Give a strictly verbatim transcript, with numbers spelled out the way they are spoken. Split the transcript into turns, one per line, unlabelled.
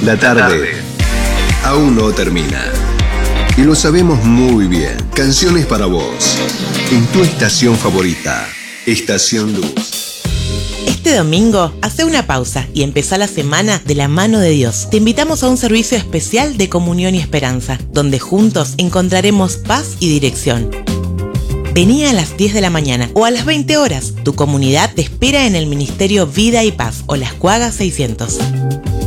La tarde aún no termina. Y lo sabemos muy bien. Canciones para vos. En tu estación favorita. Estación Luz.
Este domingo, hace una pausa y empezá la semana de la mano de Dios. Te invitamos a un servicio especial de comunión y esperanza, donde juntos encontraremos paz y dirección. Vení a las diez de la mañana o a las veinte horas. Tu comunidad te espera en el Ministerio Vida y Paz, Olascuaga seiscientos.